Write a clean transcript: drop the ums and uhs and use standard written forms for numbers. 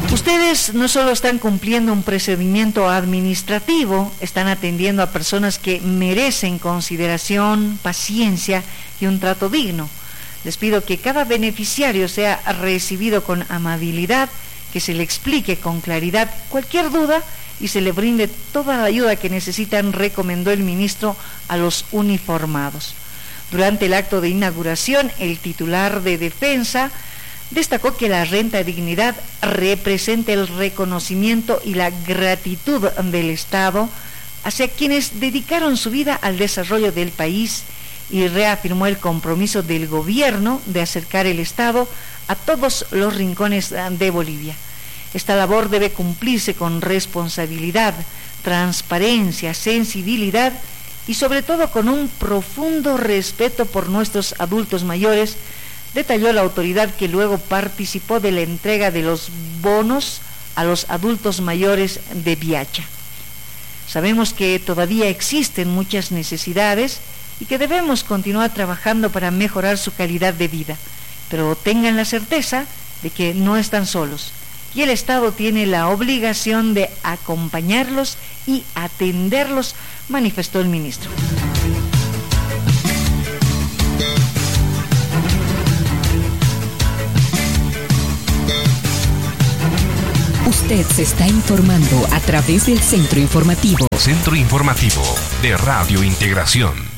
Ustedes no solo están cumpliendo un procedimiento administrativo, están atendiendo a personas que merecen consideración, paciencia y un trato digno. Les pido que cada beneficiario sea recibido con amabilidad, que se le explique con claridad cualquier duda y se le brinde toda la ayuda que necesitan, recomendó el ministro a los uniformados. Durante el acto de inauguración, el titular de Defensa destacó que la renta dignidad representa el reconocimiento y la gratitud del Estado hacia quienes dedicaron su vida al desarrollo del país y reafirmó el compromiso del gobierno de acercar el Estado a todos los rincones de Bolivia. Esta labor debe cumplirse con responsabilidad, transparencia, sensibilidad y sobre todo con un profundo respeto por nuestros adultos mayores, detalló la autoridad, que luego participó de la entrega de los bonos a los adultos mayores de Viacha. Sabemos que todavía existen muchas necesidades y que debemos continuar trabajando para mejorar su calidad de vida, pero tengan la certeza de que no están solos y el Estado tiene la obligación de acompañarlos y atenderlos, manifestó el ministro. Usted se está informando a través del Centro Informativo. Centro Informativo de Radio Integración.